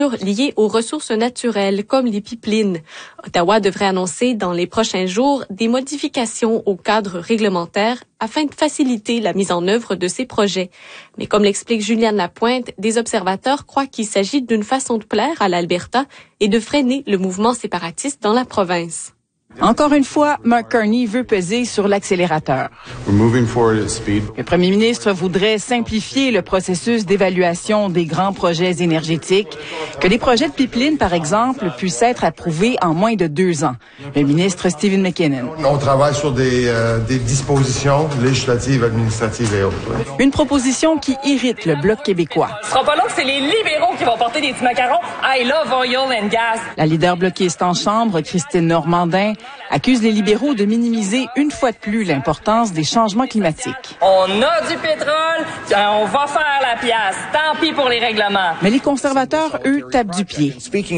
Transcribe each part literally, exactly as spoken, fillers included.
liées aux ressources naturelles comme les pipelines. Ottawa devrait annoncer dans les prochains jours des modifications au cadre réglementaire afin de faciliter la mise en œuvre de ces projets. Mais comme l'explique Juliane Lapointe, des observateurs croient qu'il s'agit d'une façon de plaire à l'Alberta et de freiner le mouvement séparatiste dans la province. Encore une fois, Mark Carney veut peser sur l'accélérateur. Le premier ministre voudrait simplifier le processus d'évaluation des grands projets énergétiques, que les projets de pipeline, par exemple, puissent être approuvés en moins de deux ans. Le ministre Stephen McKinnon. On travaille sur des, euh, des dispositions législatives, administratives et autres. Ouais. Une proposition qui irrite le Bloc québécois. Ce sera pas long que c'est les libéraux qui vont porter des petits macarons. I love oil and gas. La leader bloquiste en Chambre, Christine Normandin, accuse les libéraux de minimiser une fois de plus l'importance des changements climatiques. On a du pétrole, on va faire la pièce. Tant pis pour les règlements. Mais les conservateurs, eux, tapent du pied.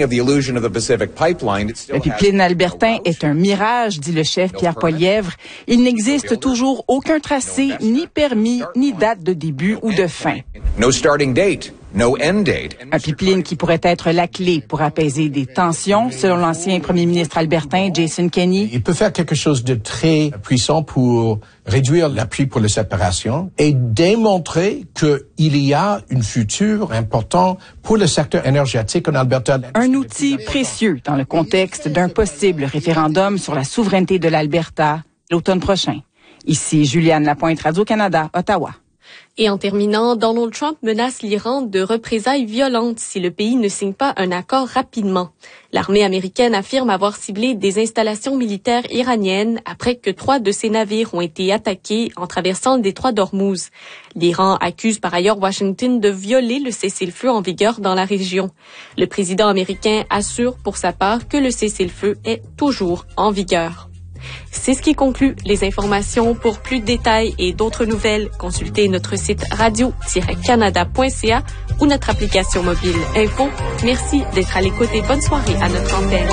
Le pipeline albertain est un mirage, dit le chef Pierre Poilievre. Il n'existe toujours aucun tracé, ni permis, ni date de début ou de fin. No starting date. No end date. Un pipeline qui pourrait être la clé pour apaiser des tensions, selon l'ancien premier ministre albertain Jason Kenney. Il peut faire quelque chose de très puissant pour réduire l'appui pour la séparation et démontrer qu'il y a une future importante pour le secteur énergétique en Alberta. Un outil précieux dans le contexte d'un possible référendum sur la souveraineté de l'Alberta l'automne prochain. Ici Juliane Lapointe, Radio-Canada, Ottawa. Et en terminant, Donald Trump menace l'Iran de représailles violentes si le pays ne signe pas un accord rapidement. L'armée américaine affirme avoir ciblé des installations militaires iraniennes après que trois de ses navires ont été attaqués en traversant le détroit d'Ormuz. L'Iran accuse par ailleurs Washington de violer le cessez-le-feu en vigueur dans la région. Le président américain assure pour sa part que le cessez-le-feu est toujours en vigueur. C'est ce qui conclut les informations. Pour plus de détails et d'autres nouvelles, consultez notre site radio tiret canada point c a ou notre application mobile Info. Merci d'être à l'écoute et bonne soirée à notre antenne.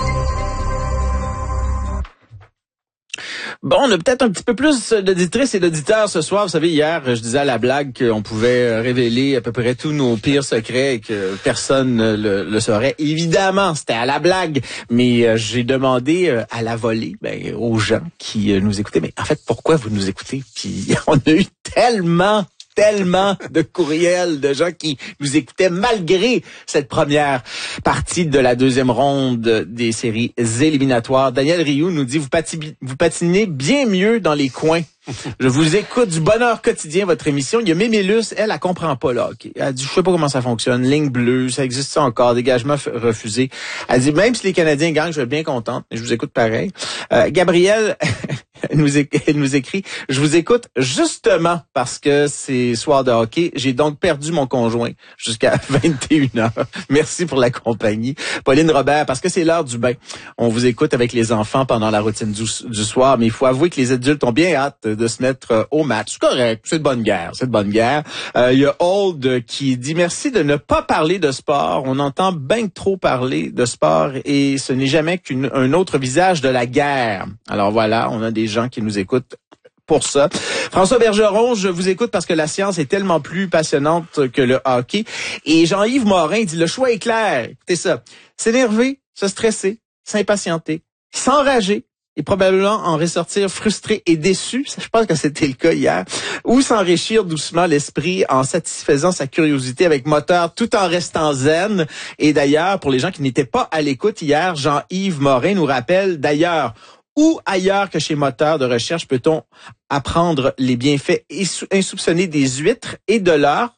Bon, on a peut-être un petit peu plus d'auditrices et d'auditeurs ce soir. Vous savez, hier, je disais à la blague qu'on pouvait révéler à peu près tous nos pires secrets et que personne ne le, le saurait. Évidemment, c'était à la blague, mais euh, j'ai demandé euh, à la volée ben, aux gens qui euh, nous écoutaient. Mais en fait, pourquoi vous nous écoutez? Puis on a eu tellement... tellement de courriels de gens qui nous écoutaient malgré cette première partie de la deuxième ronde des séries éliminatoires. Daniel Rioux nous dit, vous patinez, vous patinez bien mieux dans les coins. Je vous écoute du bonheur quotidien, votre émission. Il y a Mémélus, elle, elle comprend pas là. Okay. Elle dit, je sais pas comment ça fonctionne. Ligne bleue, ça existe ça encore. Dégagement refusé. Elle dit, même si les Canadiens gagnent, je vais être bien contente. Je vous écoute pareil. Euh, Gabrielle, elle nous, écrit, elle nous écrit, je vous écoute justement parce que c'est soir de hockey. J'ai donc perdu mon conjoint jusqu'à vingt et une heures. Merci pour la compagnie. Pauline Robert, parce que c'est l'heure du bain. On vous écoute avec les enfants pendant la routine du, du soir, mais il faut avouer que les adultes ont bien hâte de se mettre au match. C'est correct, c'est de bonne guerre, c'est de bonne guerre. Euh, il y a Old qui dit merci de ne pas parler de sport. On entend bien trop parler de sport et ce n'est jamais qu'un autre visage de la guerre. Alors voilà, on a des gens qui nous écoutent pour ça. François Bergeron, je vous écoute parce que la science est tellement plus passionnante que le hockey. Et Jean-Yves Morin dit, le choix est clair. Écoutez ça. S'énerver, se stresser, s'impatienter, s'enrager et probablement en ressortir frustré et déçu. Je pense que c'était le cas hier. Ou s'enrichir doucement l'esprit en satisfaisant sa curiosité avec moteur tout en restant zen. Et d'ailleurs, pour les gens qui n'étaient pas à l'écoute hier, Jean-Yves Morin nous rappelle d'ailleurs, où ailleurs que chez Moteur de Recherche peut-on apprendre les bienfaits insoupçonnés des huîtres et de leur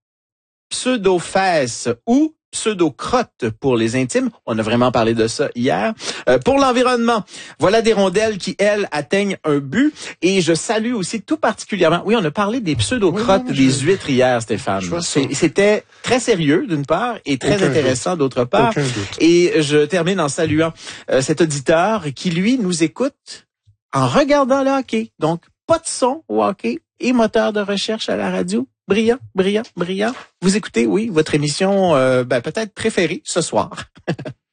pseudo-fesses ou pseudo-crotte pour les intimes. On a vraiment parlé de ça hier. Euh, pour l'environnement, voilà des rondelles qui, elles, atteignent un but. Et je salue aussi tout particulièrement... Oui, on a parlé des pseudo-crottes oui, des je... huîtres hier, Stéphane. C'était très sérieux, d'une part, et très Aucun intéressant, doute. d'autre part. Et je termine en saluant euh, cet auditeur qui, lui, nous écoute en regardant le hockey. Donc, pas de son au hockey et Moteur de Recherche à la radio. Brillant, brillant, brillant. Vous écoutez, oui, votre émission euh, ben, peut-être préférée ce soir.